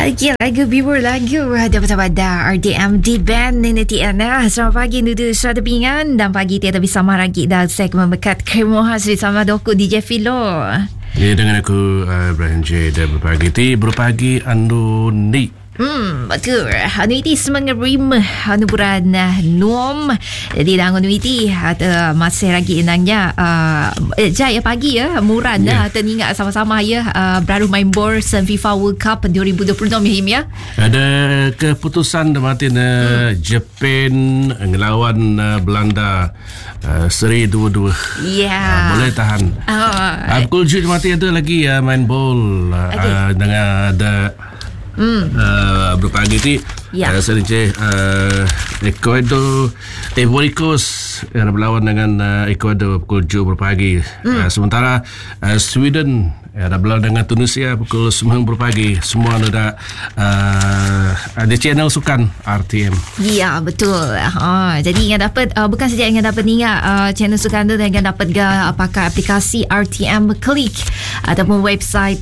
Lagi lagu bibur lagu ada pada RDM di band Neneti Ana. Selamat pagi Nudu Suara Pingan dan pagi tiada bersama lagi dalam segmen Mekat Kremohas bersama Doku DJ Filo. Ya, dengan aku Ibrahim J dan berpagi Anu Ni. Betul. Anu iti semengerima anu buran Nuom. Jadi dah anu iti ada masih lagi enangnya jaya pagi ya muran teringat sama-sama ya baru main bor FIFA World Cup 2026 ya Him ya. Ada keputusan Martin Jepun ngelawan Belanda seri 2-2. Ya. Boleh tahan. Pukul 7 Martin ada lagi main bol dengan ada berpagi ni serinci Ecuador Ivory Coast berlawan dengan Ecuador pukul 7 berpagi. Sementara Sweden ada berlawan dengan Tunisia pukul 9 berpagi. Semua ada ada channel sukan RTM. Ya betul. Jadi ingat dapat bukan saja ingat dapat ingat channel sukan tu, ingat dapat pakai aplikasi RTM Click ataupun website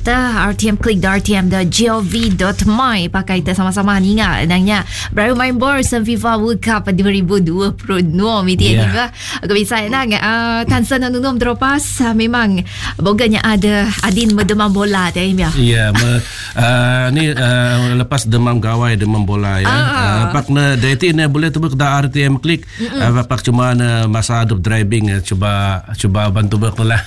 rtmclick.rtm.gov.my pakai kita sama-sama ingat nanya baru main bor FIFA World Cup 2026 itu ya. Aku bisa nak Tansan nunum terlepas memang boganya ada Adin demam bola tadi ya. Ya, ni lepas demam gawai demam bola ya. Pak na dati na boleh tu ke RTM Click. Pak cuma masa aduk driving cuba bantu berkelah.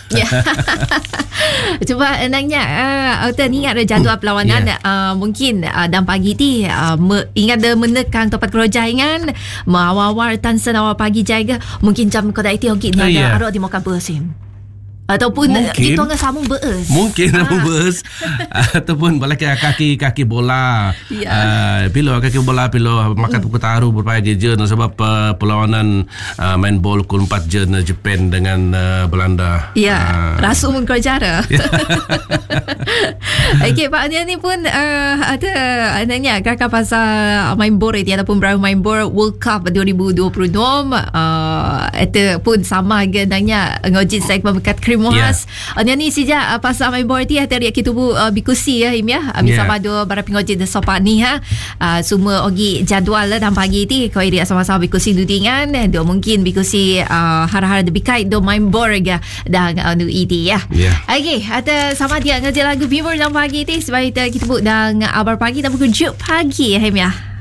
Cuba nanya ingat ada jadual perlawanan mungkin dan pagi ti ingat ada menekan tempat kerojangan awal-awal Tansan awal pagi jaga mungkin jam kau dah itu okey nak ada di makan bersim ataupun kita dengan sambung beres sambung beres ataupun balik kaki bola pilo kaki bola pilo makan pukul taruh berpagi je sebab perlawanan main bol pukul 4 je Jepun dengan Belanda rasu pun kau cara. Okay, Pak dia ni pun ada nanya kakak pasal main bor itu ataupun baru main bor World Cup 2026 itu pun sama ke nanya ngojin segmen Mekat Kremohas. Dia ni sejak pasal main bor itu tadi kita bikusi ya Him ya. Bisa pada barang ngojin de sopak ni semua ogi jadual lah dan pagi itu kau dia sama-sama bikusi dudingan dia mungkin bikusi har-har debikai do main bor ga dan anu itu ya. Okay, ada sama dia ngaji lagu bibur dan pagi itu sebab kita buat dan abar pagi dan pukul 7 pagi ya Him ya.